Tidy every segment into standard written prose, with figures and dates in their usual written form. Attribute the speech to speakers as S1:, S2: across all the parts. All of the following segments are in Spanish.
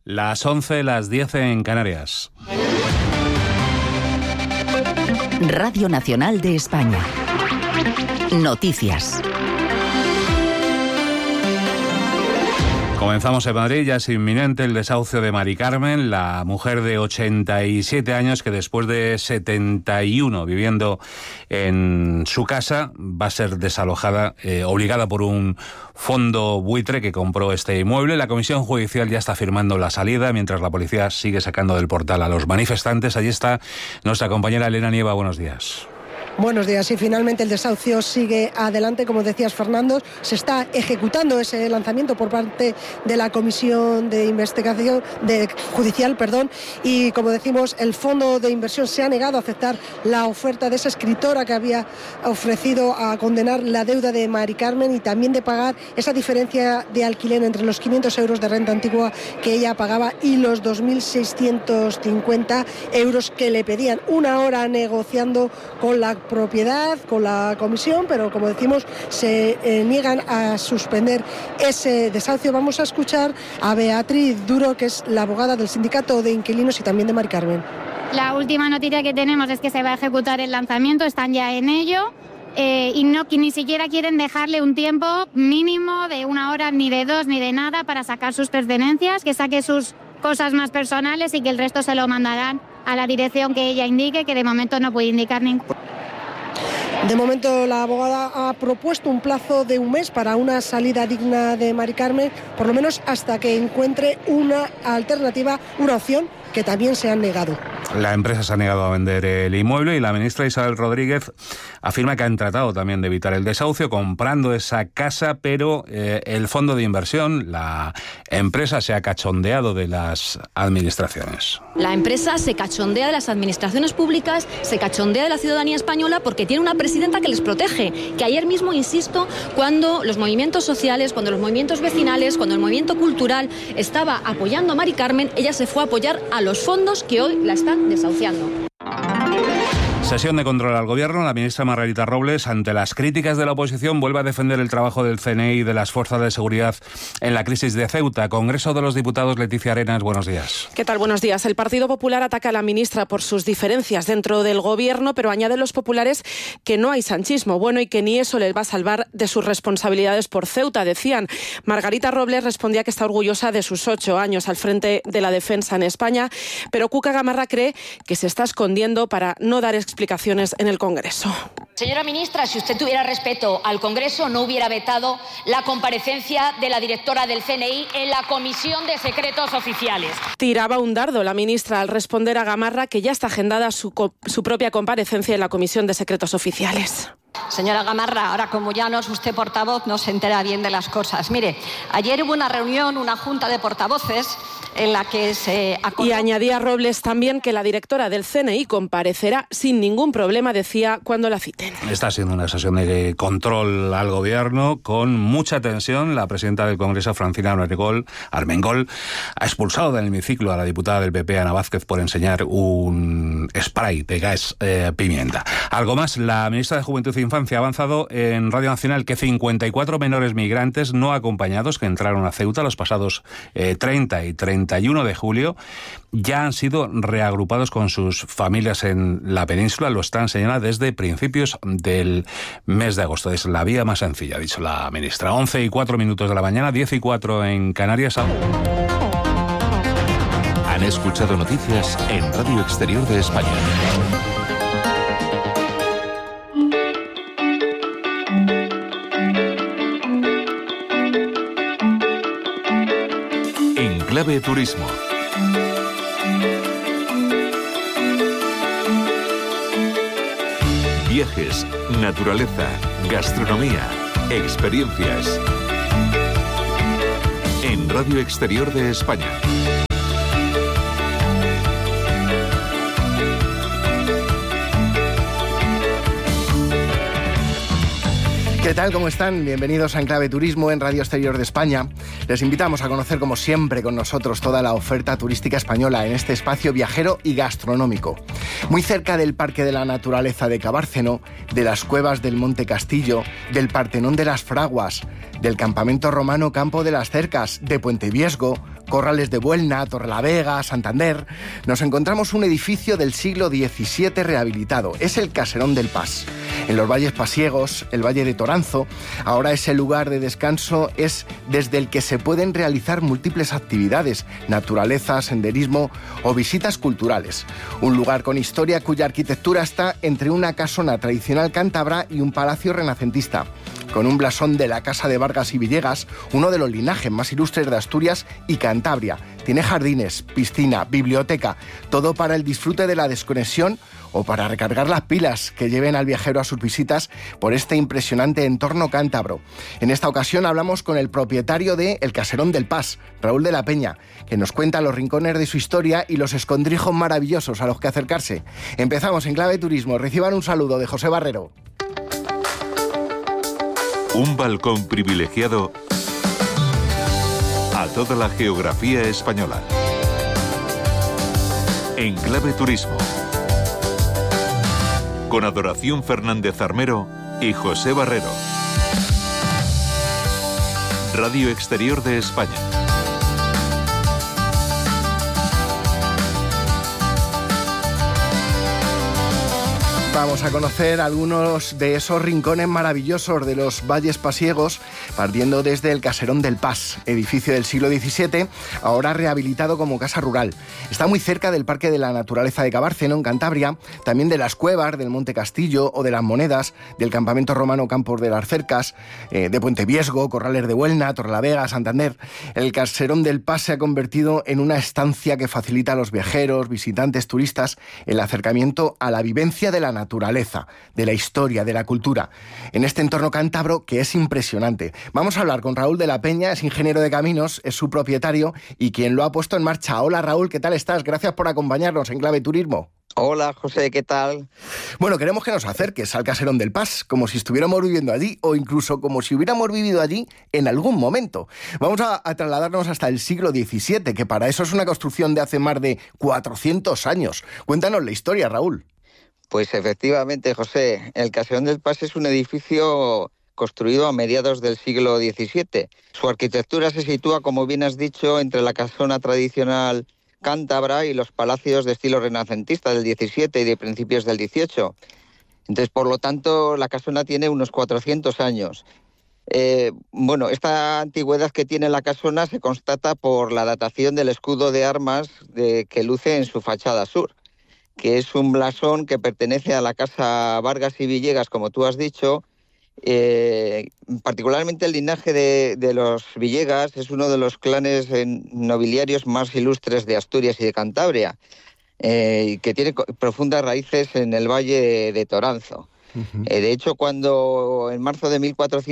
S1: Las 11, las 10 en Canarias.
S2: Radio Nacional de España. Noticias.
S1: Comenzamos en Madrid. Ya es inminente el desahucio de Mari Carmen, la mujer de 87 años que después de 71 viviendo en su casa va a ser desalojada, obligada por un fondo buitre que compró este inmueble. La comisión judicial ya está firmando la salida, mientras la policía sigue sacando del portal a los manifestantes. Allí está nuestra compañera Elena Nieva. Buenos días.
S3: Buenos días. Y finalmente el desahucio sigue adelante, como decías, Fernando. Se está ejecutando ese lanzamiento por parte de la Comisión de Investigación Judicial, y como decimos, el fondo de inversión se ha negado a aceptar la oferta de esa escritora que había ofrecido a condenar la deuda de Mari Carmen y también de pagar esa diferencia de alquiler entre los 500 euros de renta antigua que ella pagaba y los 2.650 euros que le pedían. Una hora negociando con la propiedad, con la comisión, pero como decimos, se niegan a suspender ese desahucio. Vamos a escuchar a Beatriz Duro, que es la abogada del Sindicato de Inquilinos y también de Mari Carmen.
S4: La última noticia que tenemos es que se va a ejecutar el lanzamiento, están ya en ello. Y ni siquiera quieren dejarle un tiempo mínimo de 1 hora, ni de 2, ni de nada para sacar sus pertenencias, que saque sus cosas más personales y que el resto se lo mandarán a la dirección que ella indique, que de momento no puede indicar ningún.
S3: De momento la abogada ha propuesto un plazo de 1 mes para una salida digna de Mari Carmen, por lo menos hasta que encuentre una alternativa, una opción que también se han negado.
S1: La empresa se ha negado a vender el inmueble y la ministra Isabel Rodríguez afirma que han tratado también de evitar el desahucio comprando esa casa, pero el fondo de inversión, la empresa, se ha cachondeado de las administraciones.
S5: La empresa se cachondea de las administraciones públicas, se cachondea de la ciudadanía española porque tiene una presidenta que les protege, que ayer mismo, insisto, cuando los movimientos sociales, cuando los movimientos vecinales, cuando el movimiento cultural estaba apoyando a Mari Carmen, ella se fue a apoyar a los fondos que hoy la están desahuciando.
S1: Sesión de control al Gobierno. La ministra Margarita Robles, ante las críticas de la oposición, vuelve a defender el trabajo del CNI y de las fuerzas de seguridad en la crisis de Ceuta. Congreso de los Diputados, Leticia Arenas, buenos días.
S6: ¿Qué tal? Buenos días. El Partido Popular ataca a la ministra por sus diferencias dentro del Gobierno, pero añaden los populares que no hay sanchismo bueno y que ni eso les va a salvar de sus responsabilidades por Ceuta, decían. Margarita Robles respondía que está orgullosa de sus 8 años al frente de la defensa en España, pero Cuca Gamarra cree que se está escondiendo para no dar explicaciones en el Congreso.
S7: Señora ministra, si usted tuviera respeto al Congreso, no hubiera vetado la comparecencia de la directora del CNI en la Comisión de Secretos Oficiales.
S6: Tiraba un dardo la ministra al responder a Gamarra que ya está agendada su propia comparecencia en la Comisión de Secretos Oficiales.
S7: Señora Gamarra, ahora como ya no es usted portavoz, no se entera bien de las cosas. Mire, ayer hubo una reunión, una junta de portavoces en la que se acordó...
S6: Y añadía Robles también que la directora del CNI comparecerá sin ningún problema, decía, cuando la citen.
S1: Está siendo una sesión de control al Gobierno con mucha tensión. La presidenta del Congreso, Francina Armengol, ha expulsado del hemiciclo a la diputada del PP, Ana Vázquez, por enseñar un spray de gas pimienta. Algo más, la ministra de Juventud e Infancia ha avanzado en Radio Nacional que 54 menores migrantes no acompañados que entraron a Ceuta los pasados 30 y 31 de julio ya han sido reagrupados con sus familias en la península. Lo están señalando desde principios del mes de agosto. Es la vía más sencilla, ha dicho la ministra. 11:04 de la mañana, 10:04 en Canarias.
S8: Han escuchado noticias en Radio Exterior de España. Clave Turismo. Viajes, naturaleza, gastronomía, experiencias. En Radio Exterior de España.
S9: ¿Qué tal? ¿Cómo están? Bienvenidos a Enclave Turismo en Radio Exterior de España. Les invitamos a conocer, como siempre, con nosotros toda la oferta turística española en este espacio viajero y gastronómico. Muy cerca del Parque de la Naturaleza de Cabárceno, de las cuevas del Monte Castillo, del Partenón de las Fraguas, del campamento romano Campo de las Cercas, de Puente Viesgo, Corrales de Buelna, Torrelavega, Santander, nos encontramos un edificio del siglo XVII rehabilitado. Es el Caserón del Pas. En los valles pasiegos, el Valle de Toranzo, ahora ese lugar de descanso es desde el que se pueden realizar múltiples actividades, naturaleza, senderismo o visitas culturales. Un lugar con historia cuya arquitectura está entre una casona tradicional cántabra y un palacio renacentista, con un blasón de la Casa de Vargas y Villegas, uno de los linajes más ilustres de Asturias y Cantabria. Tiene jardines, piscina, biblioteca, todo para el disfrute de la desconexión o para recargar las pilas que lleven al viajero a sus visitas por este impresionante entorno cántabro. En esta ocasión hablamos con el propietario de El Caserón del Pas, Raúl de la Peña, que nos cuenta los rincones de su historia y los escondrijos maravillosos a los que acercarse. Empezamos en Clave Turismo. Reciban un saludo de José Barrero.
S8: Un balcón privilegiado a toda la geografía española. En Clave Turismo, con Adoración Fernández Armero y José Barrero. Radio Exterior de España.
S9: Vamos a conocer algunos de esos rincones maravillosos de los valles pasiegos, partiendo desde el Caserón del Pas, edificio del siglo XVII, ahora rehabilitado como casa rural. Está muy cerca del Parque de la Naturaleza de Cabárceno, en Cantabria, también de las cuevas del Monte Castillo o de las Monedas, del campamento romano Campos de las Cercas, de Puente Viesgo, Corrales de Buelna, Torrelavega, Santander. El Caserón del Pas se ha convertido en una estancia que facilita a los viajeros, visitantes, turistas, el acercamiento a la vivencia de la naturaleza, de la historia, de la cultura, en este entorno cántabro que es impresionante. Vamos a hablar con Raúl de la Peña, es ingeniero de caminos, es su propietario y quien lo ha puesto en marcha. Hola Raúl, ¿qué tal estás? Gracias por acompañarnos en Clave Turismo.
S10: Hola José, ¿qué tal?
S9: Bueno, queremos que nos acerques al Caserón del Pas, como si estuviéramos viviendo allí o incluso como si hubiéramos vivido allí en algún momento. Vamos a trasladarnos hasta el siglo XVII, que para eso es una construcción de hace más de 400 años. Cuéntanos la historia, Raúl.
S10: Pues efectivamente, José, el Caserón del Pas es un edificio construido a mediados del siglo XVII. Su arquitectura se sitúa, como bien has dicho, entre la casona tradicional cántabra y los palacios de estilo renacentista del XVII y de principios del XVIII. Entonces, por lo tanto, la casona tiene unos 400 años. Esta antigüedad que tiene la casona se constata por la datación del escudo de armas que luce en su fachada sur, que es un blasón que pertenece a la Casa Vargas y Villegas, como tú has dicho. Particularmente el linaje de los Villegas es uno de los clanes nobiliarios más ilustres de Asturias y de Cantabria, que tiene profundas raíces en el Valle de Toranzo. De hecho, cuando en marzo de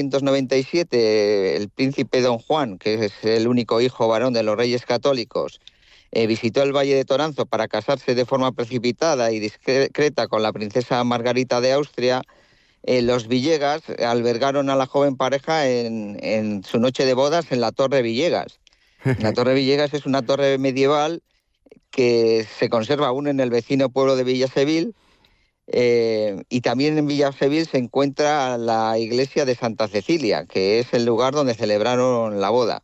S10: 1497 el príncipe Don Juan, que es el único hijo varón de los Reyes Católicos, visitó el Valle de Toranzo para casarse de forma precipitada y discreta con la princesa Margarita de Austria, los Villegas albergaron a la joven pareja en su noche de bodas en la Torre Villegas. La Torre Villegas es una torre medieval que se conserva aún en el vecino pueblo de Villasevil, y también en Villasevil se encuentra la iglesia de Santa Cecilia, que es el lugar donde celebraron la boda.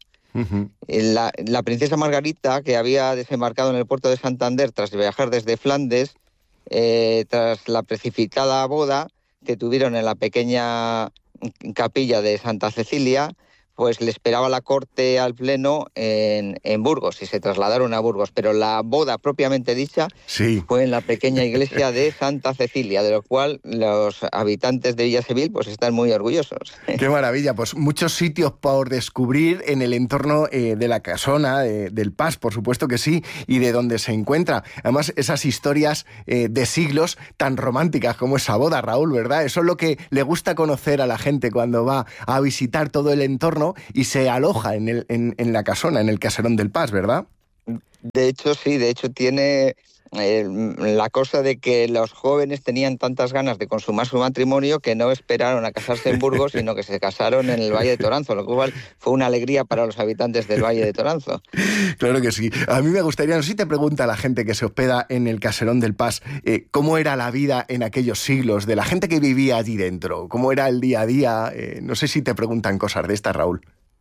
S10: La princesa Margarita, que había desembarcado en el puerto de Santander tras viajar desde Flandes, tras la precipitada boda que tuvieron en la pequeña capilla de Santa Cecilia, pues le esperaba la corte al pleno en Burgos y se trasladaron a Burgos. Pero la boda propiamente dicha fue en la pequeña iglesia de Santa Cecilia, de lo cual los habitantes de Villasevil pues están muy orgullosos.
S9: ¡Qué maravilla! Pues muchos sitios por descubrir en el entorno de la casona, del Pas, por supuesto que sí, y de donde se encuentra. Además, esas historias de siglos tan románticas como esa boda, Raúl, ¿verdad? Eso es lo que le gusta conocer a la gente cuando va a visitar todo el entorno y se aloja en la casona, en el Caserón del Pas, ¿verdad?
S10: De hecho, sí, tiene la cosa de que los jóvenes tenían tantas ganas de consumar su matrimonio que no esperaron a casarse en Burgos, sino que se casaron en el Valle de Toranzo, lo cual fue una alegría para los habitantes del Valle de Toranzo.
S9: Claro que sí. A mí me gustaría, no sé si te pregunta la gente que se hospeda en el Caserón del Pas, ¿cómo era la vida en aquellos siglos de la gente que vivía allí dentro? ¿Cómo era el día a día? No sé si te preguntan cosas de estas, Raúl.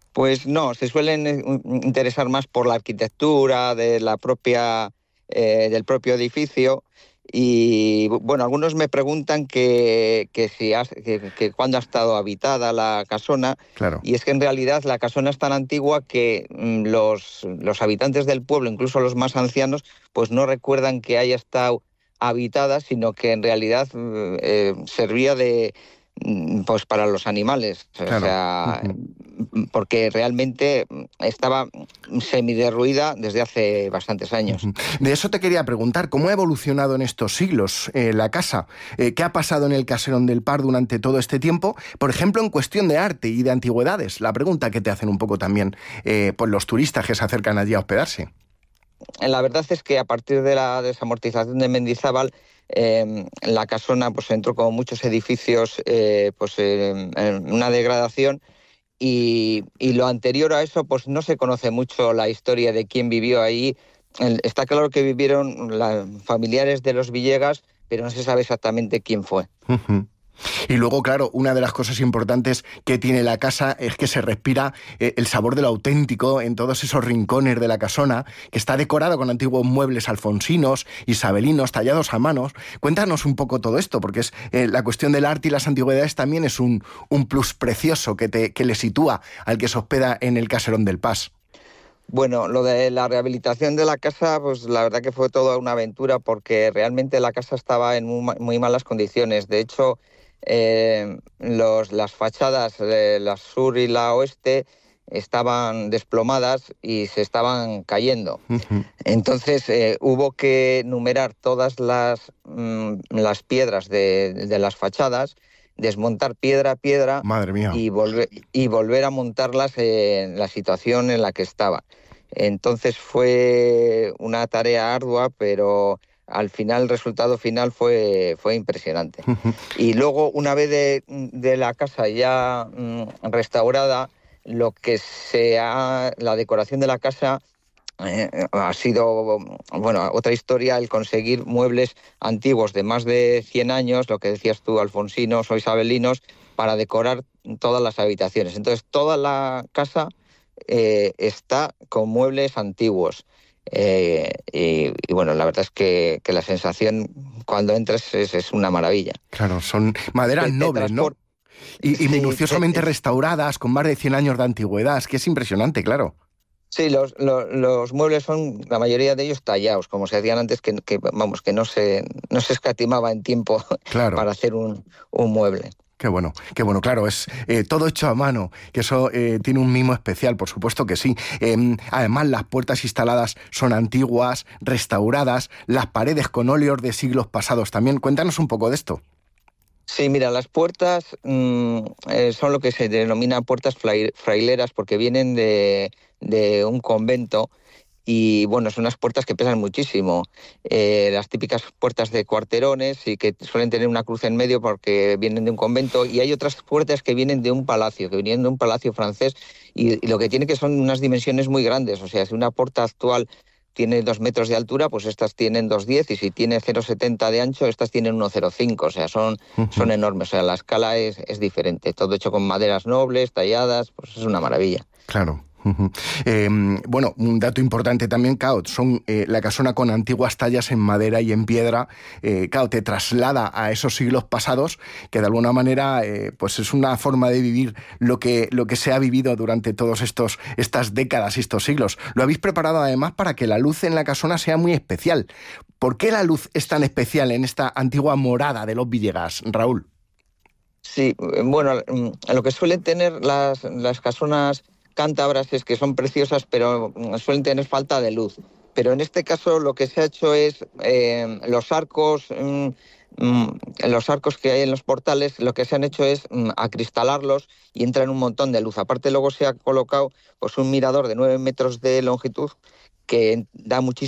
S10: Pues no, se suelen interesar más por la arquitectura de la propia, del propio edificio. Y bueno, algunos me preguntan que cuándo ha estado habitada la casona.
S9: Claro.
S10: Y es que en realidad la casona es tan antigua que los habitantes del pueblo, incluso los más ancianos, pues no recuerdan que haya estado habitada, sino que en realidad servía pues para los animales. Claro. O sea, porque realmente estaba semiderruida desde hace bastantes años.
S9: De eso te quería preguntar, ¿cómo ha evolucionado en estos siglos la casa? ¿Qué ha pasado en el Caserón del Par durante todo este tiempo? Por ejemplo, en cuestión de arte y de antigüedades, la pregunta que te hacen un poco también pues los turistas que se acercan allí a hospedarse.
S10: La verdad es que a partir de la desamortización de Mendizábal, la casona pues entró como muchos edificios en una degradación y lo anterior a eso pues no se conoce mucho la historia de quién vivió ahí. Está claro que vivieron familiares de los Villegas, pero no se sabe exactamente quién fue.
S9: Y luego, claro, una de las cosas importantes que tiene la casa es que se respira el sabor de lo auténtico en todos esos rincones de la casona, que está decorado con antiguos muebles alfonsinos, isabelinos, tallados a manos. Cuéntanos un poco todo esto, porque es la cuestión del arte y las antigüedades también es un plus precioso que le sitúa al que se hospeda en el Caserón del Pas.
S10: Bueno, lo de la rehabilitación de la casa, pues la verdad que fue toda una aventura, porque realmente la casa estaba en muy malas condiciones. De hecho, las fachadas de la sur y la oeste estaban desplomadas y se estaban cayendo. Entonces hubo que numerar todas las piedras de las fachadas, desmontar piedra a piedra.
S9: Madre mía.
S10: Y volver a montarlas en la situación en la que estaban. Entonces fue una tarea ardua, pero al final el resultado final fue impresionante. Y luego, una vez de la casa ya restaurada, la decoración de la casa ha sido, bueno, otra historia, el conseguir muebles antiguos de más de 100 años, lo que decías tú, alfonsinos o isabelinos, para decorar todas las habitaciones. Entonces, toda la casa está con muebles antiguos. Y bueno, la verdad es que la sensación cuando entras es una maravilla.
S9: Claro, son maderas nobles, ¿no? Y minuciosamente restauradas, con más de 100 años de antigüedad, es que es impresionante, claro.
S10: Sí, los muebles son, la mayoría de ellos tallados, como se hacían antes, que no se escatimaba en tiempo, claro, para hacer un mueble.
S9: Qué bueno, claro, es todo hecho a mano, que eso tiene un mimo especial, por supuesto que sí. Además, las puertas instaladas son antiguas, restauradas, las paredes con óleos de siglos pasados también. Cuéntanos un poco de esto.
S10: Sí, mira, las puertas son lo que se denomina puertas fraileras, porque vienen de un convento. Y bueno, son unas puertas que pesan muchísimo. Las típicas puertas de cuarterones y que suelen tener una cruz en medio porque vienen de un convento. Y hay otras puertas que vienen de un palacio, francés. Y lo que tiene que son unas dimensiones muy grandes. O sea, si una puerta actual tiene 2 metros de altura, pues estas tienen 2,10. Y si tiene 0,70 de ancho, estas tienen 1,05. O sea, son enormes. O sea, la escala es diferente. Todo hecho con maderas nobles, talladas. Pues es una maravilla.
S9: Claro. Bueno, un dato importante también, Cao, son la casona con antiguas tallas en madera y en piedra. Cao, te traslada a esos siglos pasados, que de alguna manera pues es una forma de vivir lo que se ha vivido durante todas estas décadas y estos siglos. Lo habéis preparado además para que la luz en la casona sea muy especial. ¿Por qué la luz es tan especial en esta antigua morada de los Villegas, Raúl?
S10: Sí, bueno, lo que suelen tener las casonas cántabras es que son preciosas, pero suelen tener falta de luz. Pero en este caso lo que se ha hecho es los arcos que hay en los portales, lo que se han hecho es acristalarlos y entran un montón de luz. Aparte, luego se ha colocado pues un mirador de 9 metros de longitud que da muchísima